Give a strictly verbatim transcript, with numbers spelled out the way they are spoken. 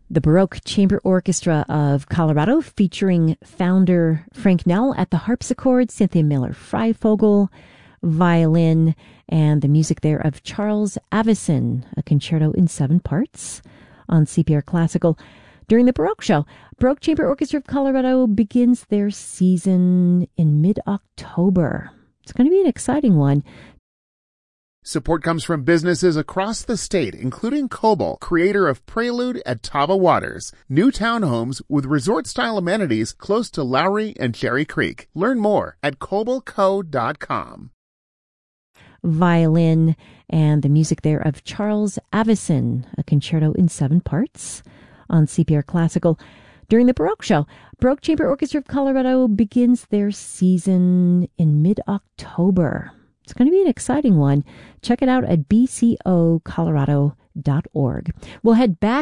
The Baroque Chamber Orchestra of Colorado, featuring founder Frank Nell at the harpsichord, Cynthia Miller-Freifogel, violin, and the music there of Charles Avison, a concerto in seven parts on C P R Classical. During the Baroque show, Baroque Chamber Orchestra of Colorado begins their season in mid-October. It's going to be an exciting one. Support comes from businesses across the state, including Cobalt, creator of Prelude at Tava Waters, new townhomes with resort-style amenities close to Lowry and Cherry Creek. Learn more at cobalt co dot com. Violin, and the music there of Charles Avison, a concerto in seven parts on C P R Classical. During the Baroque show, Baroque Chamber Orchestra of Colorado begins their season in mid-October. It's going to be an exciting one. Check it out at b c o colorado dot org. We'll head back